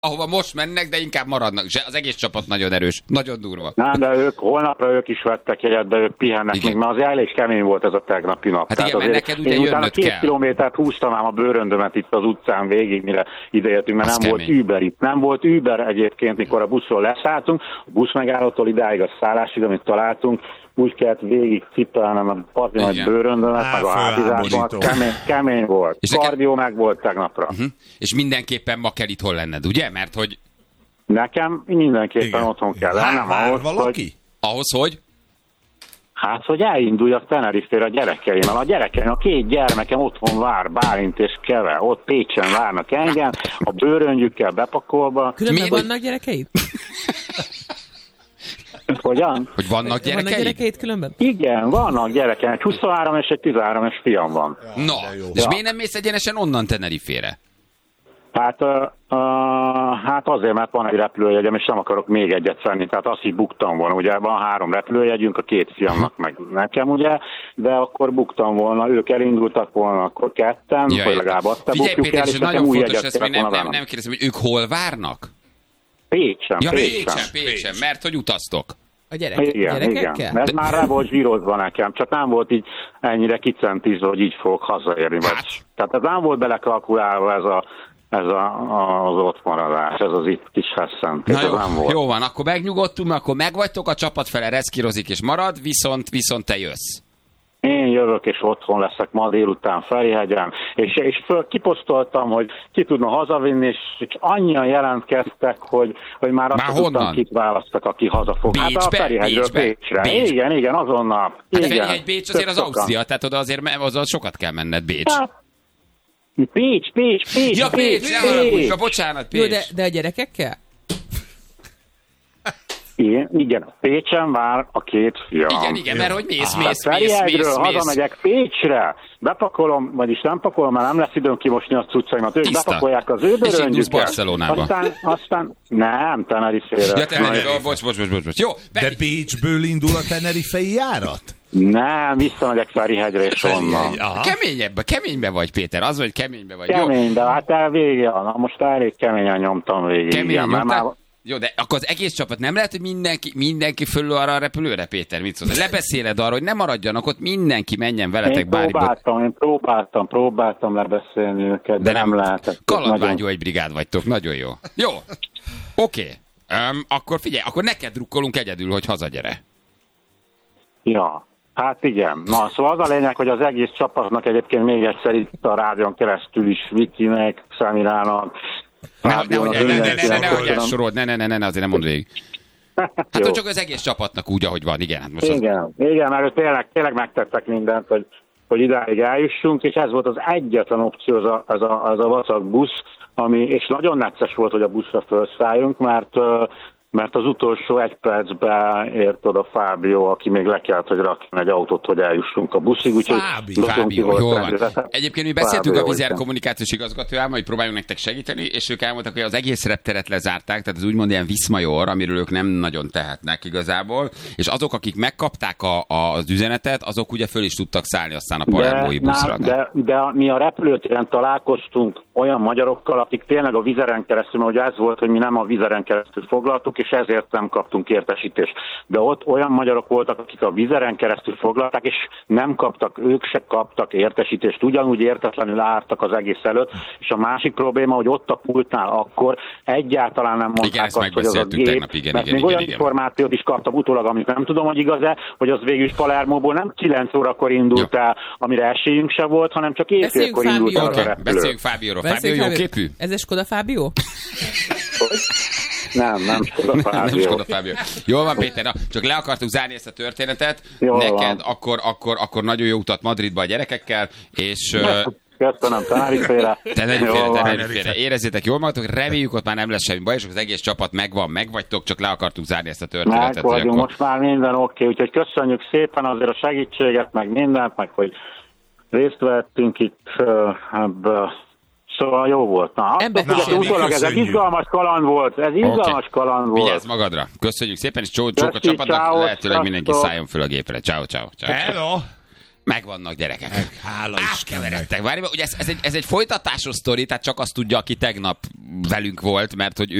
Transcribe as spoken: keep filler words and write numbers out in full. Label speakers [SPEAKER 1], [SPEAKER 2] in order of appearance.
[SPEAKER 1] ahova most mennek, de inkább maradnak. Az egész csapat nagyon erős, nagyon durva.
[SPEAKER 2] Nem, de ők holnapra ők is vettek jegyet, de ők pihennek igen. még, mert azért elég kemény volt ez a tegnapi nap.
[SPEAKER 1] Hát igen, mert neked ugye
[SPEAKER 2] én utána
[SPEAKER 1] jönnöd
[SPEAKER 2] két
[SPEAKER 1] kell.
[SPEAKER 2] kilométert húztam ám a bőröndömet itt az utcán végig, mire ideértünk, mert az nem kemény. Volt Uber itt. Nem volt Uber egyébként, mikor a buszról leszálltunk. A busz megállótól idáig a szállásig, amit találtunk, úgy kellett végig cipelnem a pazi nagy bőröndömet, meg a hátizásban. Kemény, kemény volt. És kardió meg volt tegnapra.
[SPEAKER 1] Uh-huh. És mindenképpen ma kell itthon lenned, ugye? Mert hogy...
[SPEAKER 2] Nekem mindenképpen igen. otthon kell lennem.
[SPEAKER 3] Ahhoz, valaki?
[SPEAKER 1] Hogy... Ahhoz, hogy?
[SPEAKER 2] Hát, hogy elinduljak Tenerifére a gyerekeimmel. A gyerekeim, a két gyermekem otthon vár, Bálint és Keve. Ott Pécsen várnak engem, a bőröngyükkel bepakolva.
[SPEAKER 4] Különben vannak gyerekeid?
[SPEAKER 2] Hogyan?
[SPEAKER 1] Hogy vannak gyerekeid?
[SPEAKER 4] Vannak gyerekeid különben?
[SPEAKER 2] Igen, vannak gyerekeim. Egy huszonhárom és egy tizenhárom es fiam van.
[SPEAKER 1] Na, ja, és ja. miért nem mész egyenesen onnan Tenerifére?
[SPEAKER 2] Hát, uh, uh, hát azért, mert van egy repülőjegyem, és nem akarok még egyet venni, tehát azt is buktam volna. Ugye van három repülőjegyünk, a két fiamnak meg nekem, ugye, de akkor buktam volna, ők elindultak volna, akkor ketten, ja, vagy legalább azt te bukjuk
[SPEAKER 1] Péter,
[SPEAKER 2] el, és
[SPEAKER 1] nagyon
[SPEAKER 2] új
[SPEAKER 1] fontos
[SPEAKER 2] egyet
[SPEAKER 1] ez, hogy nem, nem,
[SPEAKER 2] nem
[SPEAKER 1] kérdezem, hogy ők hol várnak?
[SPEAKER 2] Pécsen,
[SPEAKER 1] ja,
[SPEAKER 2] Pécsen.
[SPEAKER 1] Pécsen, Pécsen, mert hogy utaztok.
[SPEAKER 4] A gyerek,
[SPEAKER 2] igen,
[SPEAKER 4] gyerekekkel?
[SPEAKER 2] Igen. Ez már rá volt zsírozva nekem, csak nem volt így ennyire kicentízve, hogy így fogok hazaérni. Hát. Vagy. Tehát ez nem volt belekalkulálva ez a Ez a, az ott maradás, ez az itt kis hesszentés,
[SPEAKER 1] jó,
[SPEAKER 2] nem volt.
[SPEAKER 1] Jó van, akkor megnyugodtunk, mert akkor megvagytok, a csapat fele reszkírozik és marad, viszont, viszont te jössz.
[SPEAKER 2] Én jövök, és otthon leszek ma délután Ferihegyen, és, és föl kiposztoltam, hogy ki tudna hazavinni, és, és annyian jelentkeztek, hogy, hogy már azt tudtam, kit választak, aki hazafog.
[SPEAKER 1] Bécsbe,
[SPEAKER 2] hát a Ferihegyről Bécsre. Bécs. Igen, igen, azonnal.
[SPEAKER 1] Hát Ferihegy, Bécs azért az Ausztria, tehát oda azért az sokat kell menned, Bécs.
[SPEAKER 2] Hát, Pécs, Pécs, Pécs,
[SPEAKER 1] ja, Pécs,
[SPEAKER 2] Pécs,
[SPEAKER 1] Pécs, Pécs. Bocsánat, Pécs.
[SPEAKER 4] Jó, de, de a gyerekekkel?
[SPEAKER 2] Igen, igen, Pécsen vár a két fiam.
[SPEAKER 1] Igen, igen, mert hogy mész, mész, mész,
[SPEAKER 2] Ferihegyről
[SPEAKER 1] mész, mész.
[SPEAKER 2] hazamegyek Pécsre, bepakolom, vagyis nem pakolom, mert nem lesz időm kimosni a cuccaimat, ők
[SPEAKER 1] Tiszta.
[SPEAKER 2] bepakolják az ő bőröngyükkel.
[SPEAKER 1] Barcelonába.
[SPEAKER 2] Aztán, aztán, nem, Tenerifére.
[SPEAKER 1] Ja, Tenerife, oh, bocs, bocs, bocs, bocs. Jó.
[SPEAKER 3] De Bécsből indul a tenerifei járat?
[SPEAKER 2] Nem, visszamegyek Ferihegyre és onnan.
[SPEAKER 1] Keményebb, keménybe vagy, Péter, az, hogy keménybe vagy.
[SPEAKER 2] Kemény, de hát el végig, na most elég keményen nyomtam végig.
[SPEAKER 1] Keményen nyomtam?
[SPEAKER 2] Már...
[SPEAKER 1] Jó, de akkor az egész csapat nem lehet, hogy mindenki, mindenki fölül arra a repülőre, Péter, mit szólsz? Lebeszéled arra, hogy ne maradjanak ott, mindenki menjen veletek bármikor.
[SPEAKER 2] Én próbáltam, én próbáltam, próbáltam lebeszélni őket, de, de nem, nem lehetett.
[SPEAKER 1] Kalandvágyó nagyon... egy brigád vagytok, nagyon jó. Jó, oké. Okay. Um, akkor figyelj, akkor neked drukkolunk egyedül, hogy hazagyere.
[SPEAKER 2] Ja. Hát igen. Na, szóval az a lényeg, hogy az egész csapatnak egyébként még egyszer itt a rádión keresztül is Vikinek, Szemirának,
[SPEAKER 1] Ne, ne, ne, ne, ne, ne, ne, ne, sorold, ne, ne, ne, ne, azért nem mondd végig. Hát csak az egész csapatnak úgy, ahogy van, igen. Hát most
[SPEAKER 2] igen, az... igen, mert tényleg, tényleg megtettek mindent, hogy, hogy idáig eljussunk, és ez volt az egyetlen opció, az a, az a, az a vacak busz, ami, és nagyon necces volt, hogy a buszra felszálljunk, mert mert az utolsó egy percben ért oda Fábio, aki még le kellett, hogy rakjon egy autót, hogy eljussunk a buszig. Úgyhogy
[SPEAKER 1] Fábio, Fábio, jól van. Egyébként mi beszéltünk Fábio, a Vizer kommunikációs igazgatójával, hogy próbáljunk nektek segíteni, és ők elmondtak, hogy az egész repteret lezárták, tehát az úgymond ilyen Viszmajor, amiről ők nem nagyon tehetnek igazából, és azok, akik megkapták a, a, az üzenetet, azok ugye föl is tudtak szállni aztán a palermói buszra.
[SPEAKER 2] De, de, de mi a repülőtéren találkoztunk olyan magyarokkal, akik tényleg a Vizeren keresztül, mert ugye ez volt, hogy mi nem a Vizeren keresztül foglaltuk, és ezért nem kaptunk értesítést. De ott olyan magyarok voltak, akik a Vizeren keresztül foglalták, és nem kaptak, ők se kaptak értesítést, ugyanúgy értetlenül álltak az egész előtt, és a másik probléma, hogy ott a pultnál akkor egyáltalán nem mondták
[SPEAKER 1] igen,
[SPEAKER 2] azt, hogy az a gép,
[SPEAKER 1] tegnap, igen,
[SPEAKER 2] mert
[SPEAKER 1] igen,
[SPEAKER 2] még
[SPEAKER 1] igen,
[SPEAKER 2] olyan
[SPEAKER 1] igen.
[SPEAKER 2] információt is kaptam utólag, amit nem tudom, hogy igaz-e, hogy az végül is Palermóból nem kilenc órakor indult el, amire esélyünk se volt, hanem csak éjfélkor indult el a repülő.
[SPEAKER 1] Beszéljünk Fábióról. Fábio jó képű?
[SPEAKER 4] Ez egy Skoda Fábio?
[SPEAKER 2] Nem, nem Skoda Fábio.
[SPEAKER 1] Nem Skoda Fábio. Jól van, Péter, na, csak le akartuk zárni ezt a történetet.
[SPEAKER 2] Jól
[SPEAKER 1] neked akkor, akkor, akkor nagyon jó utat Madridba a gyerekekkel, és...
[SPEAKER 2] Köszönöm, Tenerife-re.
[SPEAKER 1] Tenerife-re, Tenerife-re. Érezzétek jól magatok, reméljük, ott már nem lesz semmi baj, és az egész csapat megvan, megvagytok, csak le akartuk zárni ezt a történetet.
[SPEAKER 2] Meg vagyunk, akkor... most már minden oké, úgyhogy köszönjük szépen azért a segítséget, meg mindent, meg hogy részt vettünk itt ebből. Szóval jó volt. Na,
[SPEAKER 4] Ember,
[SPEAKER 2] na, na utólag ez egy izgalmas kaland volt. Ez izgalmas okay. kaland volt.
[SPEAKER 1] Vigyázz magadra. Köszönjük szépen, és csók a csapatnak. Lehetőleg mindenki szálljon föl a gépre. Ciao, ciao.
[SPEAKER 3] Hello!
[SPEAKER 1] Megvannak gyerekek.
[SPEAKER 3] Meg, hála Istennek.
[SPEAKER 1] Átkeveredtek. Várj, ugye ez, ez, egy, ez egy folytatásos sztori, tehát csak azt tudja, aki tegnap velünk volt, mert hogy